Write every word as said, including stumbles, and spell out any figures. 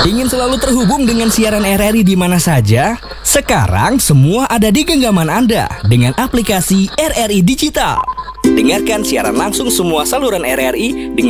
Ingin selalu terhubung dengan siaran R R I di mana saja? Sekarang semua ada di genggaman Anda dengan aplikasi R R I Digital. Dengarkan siaran langsung semua saluran R R I dengan